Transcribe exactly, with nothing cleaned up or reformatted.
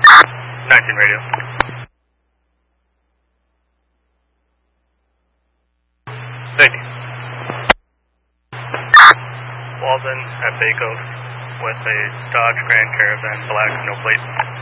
nineteen radio. Safety. Walden at Baco with a Dodge Grand Caravan, black, no plate.